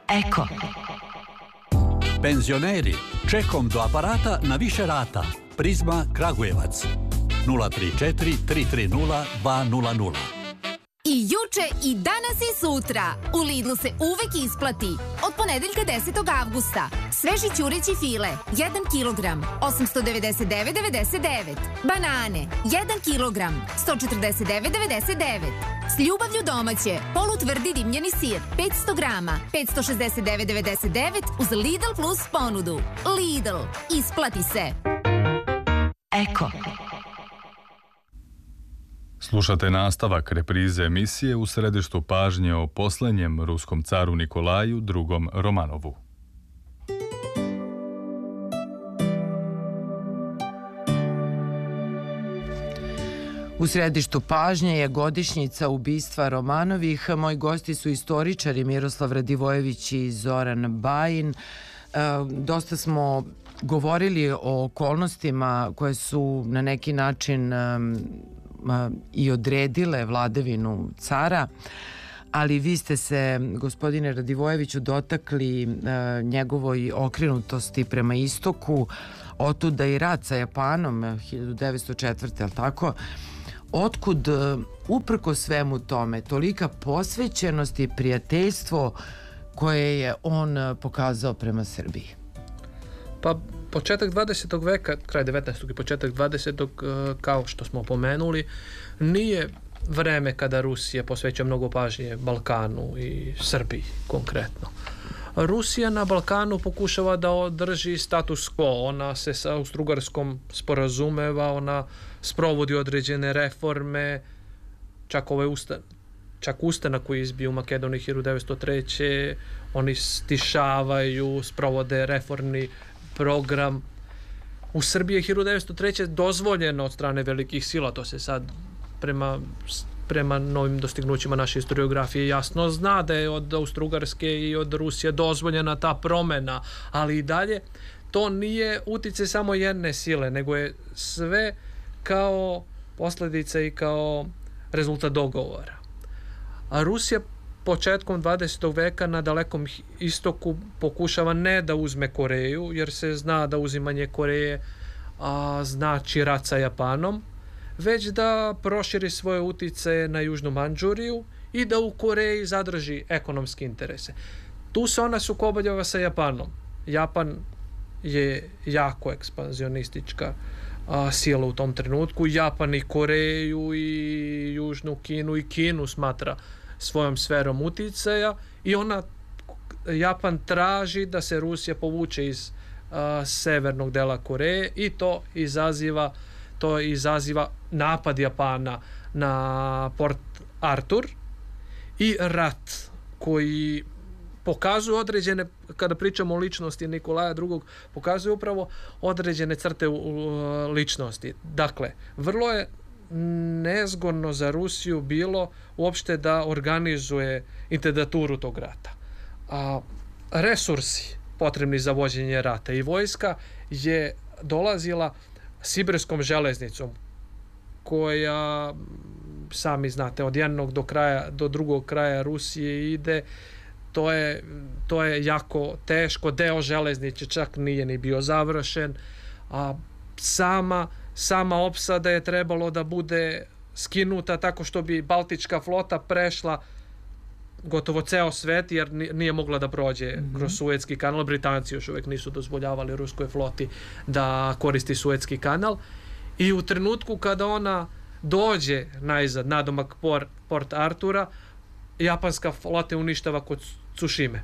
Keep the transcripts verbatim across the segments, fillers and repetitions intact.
Eko. Penzioneri, čekom do aparata na više rata. Prizma Kragujevac. nula tri četiri tri tri nula dva nula nula. I juče, i danas i sutra. U Lidlu se uvek isplati. Od ponedeljka desetog avgusta. Sveži ćureći file, jedan kilogram, osamsto devedeset devet devedeset devet. Banane, jedan kilogram, sto četrdeset devet devedeset devet. S ljubavlju domaće, polutvrdi dimljeni sir, petsto grama, petsto šezdeset devet devedeset devet uz Lidl Plus ponudu. Lidl, isplati se. Eko. Slušate nastavak reprize emisije u središtu pažnje o poslednjem ruskom caru Nikolaju drugom Romanovu. U središtu pažnje je godišnjica ubistva Romanovih. Moji gosti su istoričari Miroslav Radivojević i Zoran Bajin. E, dosta smo govorili o okolnostima koje su na neki način um, i odredile vladavinu cara, ali vi ste se, gospodine Radivojeviću, dotakli uh, njegovoj okrenutosti prema istoku, otuda i rat sa Japanom hiljadu devetsto četvrte. ali tako? Otkud, uh, uprko svemu tome, tolika posvećenost i prijateljstvo koje je on uh, pokazao prema Srbiji? Pa početak dvadesetog veka, kraj devetnaestog i početak dvadesetog kao što smo pomenuli, nije vreme kada Rusija posveća mnogo pažnje Balkanu i Srbiji konkretno. Rusija na Balkanu pokušava da održi status quo, ona se sa Austrougarskom sporazumeva, ona sprovodi određene reforme, čak ovaj ustan, čak ustanak koji izbio u Makedoniji hiljadu devetsto treće. Oni stišavaju, sprovode reformni program. U Srbiji je hiljadu devetsto treće dozvoljeno od strane velikih sila, to se sad prema, prema novim dostignućima naše historiografije jasno zna da je od Austrougarske i od Rusije dozvoljena ta promena, ali i dalje to nije uticaj samo jedne sile, nego je sve kao posledica i kao rezultat dogovora. A Rusija početkom dvadesetog veka na Dalekom istoku pokušava ne da uzme Koreju, jer se zna da uzimanje Koreje a, znači rat sa Japanom, već da proširi svoje uticaje na Južnu Mandžuriju i da u Koreji zadrži ekonomske interese. Tu se ona sukobljava sa Japanom. Japan je jako ekspanzionistička a, sila u tom trenutku. Japan i Koreju i Južnu Kinu i Kinu smatra svojom sferom uticaja i ona, Japan traži da se Rusija povuče iz a, severnog dela Koreje i to izaziva to izaziva napad Japana na Port Artur i rat koji pokazuje određene, kada pričamo o ličnosti Nikolaja drugog, pokazuje upravo određene crte u ličnosti. Dakle, vrlo je nezgodno za Rusiju bilo uopšte da organizuje intendaturu tog rata. A resursi potrebni za vođenje rata i vojska je dolazila sibirskom železnicom koja, sami znate, od jednog do kraja do drugog kraja Rusije ide. To je, to je jako teško. Deo železnice čak nije ni bio završen. A sama Sama opsada je trebalo da bude skinuta tako što bi Baltička flota prešla gotovo ceo svet, jer nije mogla da prođe mm-hmm. kroz Suetski kanal. Britanci još uvek nisu dozvoljavali ruskoj floti da koristi Suetski kanal. I u trenutku kada ona dođe najzad, nadomak Port, Port Artura, japanska flota uništava kod Tsushime.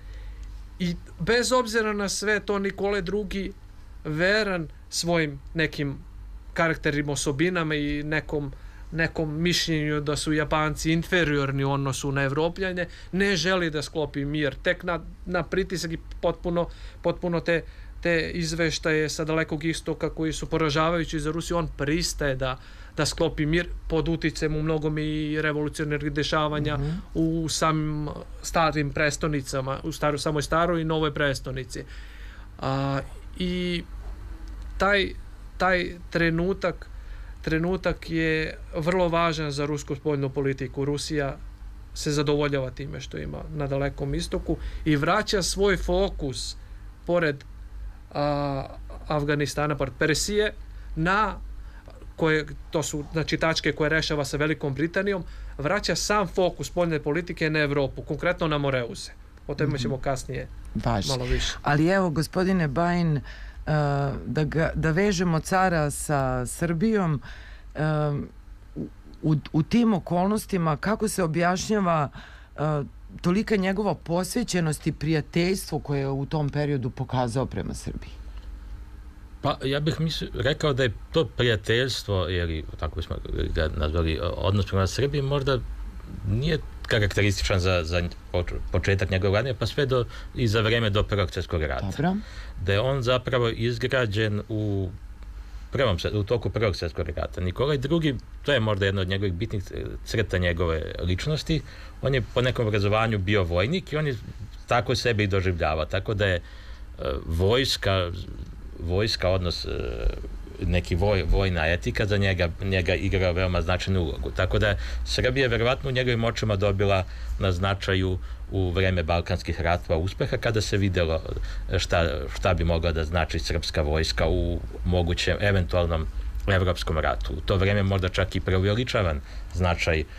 I bez obzira na sve to, Nikolaj drugi, veran svojim nekim karakterima, osobinama i nekom, nekom mišljenju da su Japanci inferiorni u odnosu na Evropljane, ne želi da sklopi mir. Tek na, na pritisak i potpuno, potpuno te, te izveštaje sa Dalekog istoka koji su poražavajući za Rusiju, on pristaje da, da sklopi mir pod uticajem u mnogom i revolucionarnih dešavanja mm-hmm. u samim starim prestonicama, u staru, samoj staroj i novoj prestonici. A, i taj taj trenutak trenutak je vrlo važan za rusku spoljnu politiku. Rusija se zadovoljava time što ima na Dalekom istoku i vraća svoj fokus pored a, Afganistana, pored Persije, na koje, to su znači tačke koje rešava sa Velikom Britanijom, vraća sam fokus spoljne politike na Evropu, konkretno na Moreuze. O tome ćemo kasnije Baš. malo više. Ali evo, gospodine Bajin, uh, da, ga, da vežemo cara sa Srbijom, uh, u, u tim okolnostima kako se objašnjava uh, tolika njegova posvećenost i prijateljstvo koje je u tom periodu pokazao prema Srbiji? Pa ja bih misli, rekao da je to prijateljstvo, jer tako bismo ga nazvali, odnos prema Srbiji možda nije karakterističan za, za početak njegove vladanja, pa sve do, i za vreme do Prvog svjetskog rata. Dobro. Da je on zapravo izgrađen u prvom, u toku Prvog svjetskog rata. Nikolaj drugi, to je možda jedna od njegovih bitnih crta njegove ličnosti. On je po nekom obrazovanju bio vojnik i on je tako sebe i doživljavao. Tako da je uh, vojska, vojska, odnos uh, neki voj, vojna etika za njega, njega igrao veoma značajnu ulogu. Tako da Srbija je verovatno u njegovim očima dobila na značaju u vreme Balkanskih ratova uspeha, kada se videlo šta, šta bi mogla da znači srpska vojska u mogućem eventualnom evropskom ratu. U to vreme možda čak i preuveličavan značaj